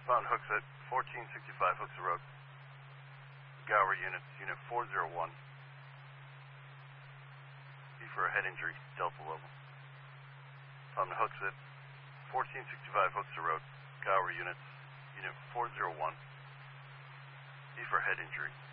Found hooks at 1465 Hooks Road. Gower units, unit 401. B for a head injury, Delta level. Found hooks at 1465 Hooks Road. Gower units, unit 401. B for head injury.